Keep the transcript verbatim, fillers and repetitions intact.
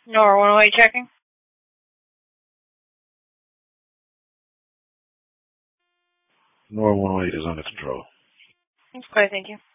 Nor one oh eight checking. Nor one oh eight is under control. Okay, thank you.